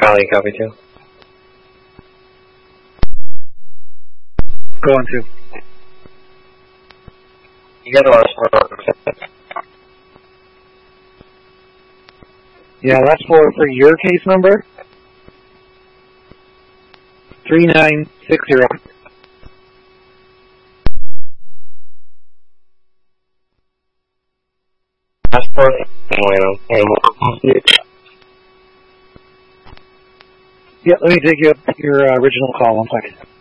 Charlie, copy 2. Go on 2. You got the last 4. Yeah, last 4 for your case number. 3960. Last 4. Yeah, let me take you up your original call. 1 second.